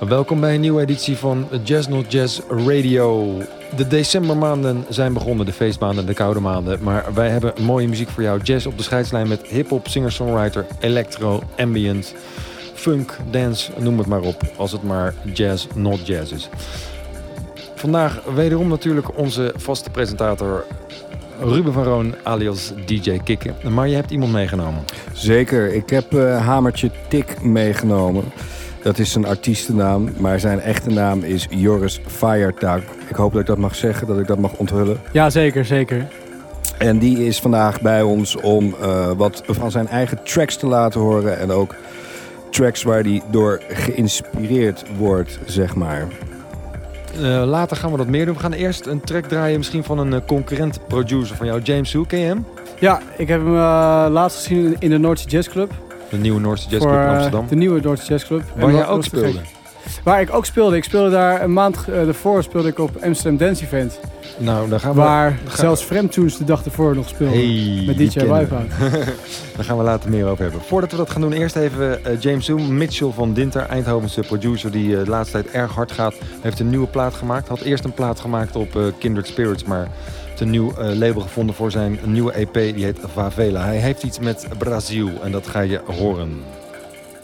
Welkom bij een nieuwe editie van Jazz Not Jazz Radio. De decembermaanden zijn begonnen, de feestmaanden, de koude maanden. Maar wij hebben mooie muziek voor jou. Jazz op de scheidslijn met hip-hop, singer-songwriter, electro, ambient, funk, dance, noem het maar op. Als het maar jazz not jazz is. Vandaag wederom natuurlijk onze vaste presentator Ruben van Roon alias DJ Kikke. Maar je hebt iemand meegenomen. Zeker, ik heb Hamertje Tik meegenomen. Dat is zijn artiestennaam, maar zijn echte naam is Joris Feiertag. Ik hoop dat ik dat mag zeggen, dat ik dat mag onthullen. Ja, zeker, zeker. En die is vandaag bij ons om wat van zijn eigen tracks te laten horen. En ook tracks waar hij door geïnspireerd wordt, zeg maar. Later gaan we dat meer doen. We gaan eerst een track draaien misschien van een concurrent producer van jou, James Hu. Ken je hem? Ja, ik heb hem laatst gezien in de Noordse Jazz Club. De nieuwe Noordse Jazz Club in Amsterdam. De nieuwe Noordse Jazz Club. Waar jij ook speelde? Waar ik ook speelde. Ik speelde daar een maand ervoor speelde ik op Amsterdam Dance Event. Nou, daar gaan we... Waar zelfs Fremtunes de dag ervoor nog speelde. Hey, met DJ Wipeout. Daar gaan we later meer over hebben. Voordat we dat gaan doen, eerst even James Hu. Mitchell van Dinter, Eindhovense producer die de laatste tijd erg hard gaat. Heeft een nieuwe plaat gemaakt. Had eerst een plaat gemaakt op Kindred Spirits, maar een nieuw label gevonden voor zijn nieuwe EP. Die heet Favela. Hij heeft iets met Brazil en dat ga je horen.